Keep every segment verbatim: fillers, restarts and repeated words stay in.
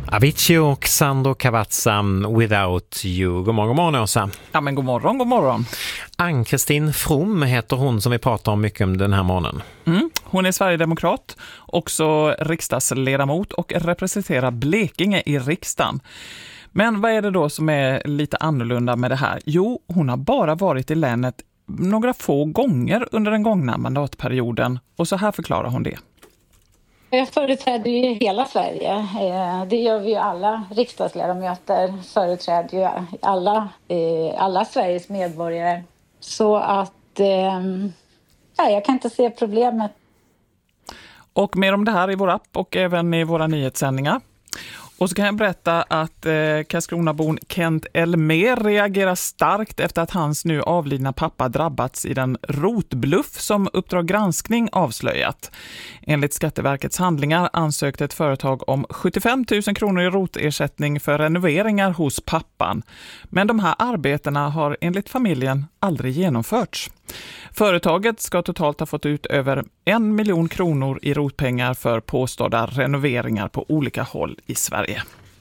Avicii och Sandro Cavazza, Without You. God morgon, god morgon Åsa. Ja men god morgon, god morgon. Ann-Kristin From heter hon som vi pratar om mycket om den här morgonen. Mm, hon är Sverigedemokrat, också riksdagsledamot och representerar Blekinge i riksdagen. Men vad är det då som är lite annorlunda med det här? Jo, hon har bara varit i länet några få gånger under den gångna mandatperioden och så här förklarar hon det. Jag företräder ju hela Sverige. Det gör vi ju alla riksdagsledamöter. Företräder ju alla, alla Sveriges medborgare. Så att ja, jag kan inte se problemet. Och mer om det här i vår app och även i våra nyhetssändningar. Och så kan jag berätta att eh, Karlskronabon Kent Elmer reagerar starkt efter att hans nu avlidna pappa drabbats i den rotbluff som Uppdrag granskning avslöjat. Enligt Skatteverkets handlingar ansökte ett företag om sjuttiofem tusen kronor i rotersättning för renoveringar hos pappan. Men de här arbetena har enligt familjen aldrig genomförts. Företaget ska totalt ha fått ut över en miljon kronor i rotpengar för påstådda renoveringar på olika håll i Sverige.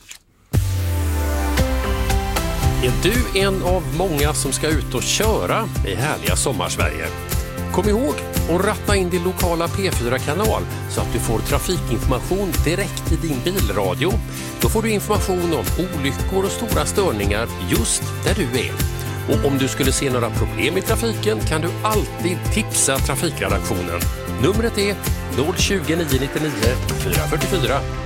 Är du en av många som ska ut och köra i härliga sommarsverige? Kom ihåg att ratta in din lokala P fyra-kanal så att du får trafikinformation direkt i din bilradio. Då får du information om olyckor och stora störningar just där du är. Och om du skulle se några problem i trafiken kan du alltid tipsa trafikredaktionen. Numret är noll tjugo, nio nittionio, fyra fyrtiofyra.